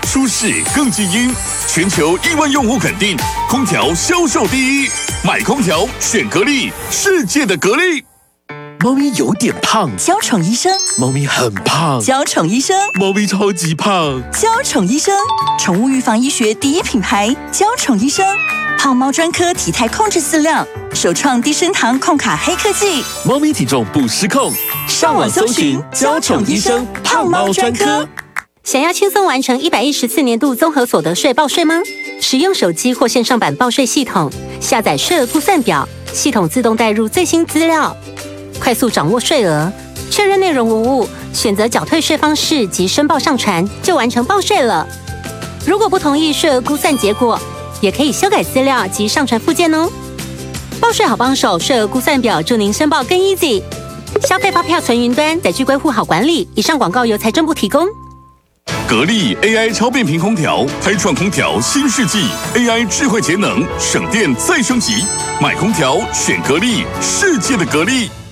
舒适更静音，全球亿万用户肯定，空调销售第一。买空调选格力，世界的格力。 猫咪有点胖， 娇宠医生； 猫咪很胖， 娇宠医生； 猫咪超级胖， 娇宠医生。宠物预防医学第一品牌，娇宠医生，胖猫专科体态控制饲料，首创低升糖控卡黑科技， 猫咪体重不失控。上网搜寻娇宠医生胖猫专科。 想要轻松完成114年度综合所得税报税吗？使用手机或线上版报税系统，下载税额估算表，系统自动带入最新资料，快速掌握税额，确认内容无误，选择缴退税方式及申报上传，就完成报税了。如果不同意税额估算结果，也可以修改资料及上传附件哦。报税好帮手，税额估算表，祝您申报更 easy。消费发票存云端，载具归户好管理。以上广告由财政部提供。 格力 AI 超变频空调，开创空调新世纪。AI 智慧节能，省电再升级。买空调选格力，世界的格力。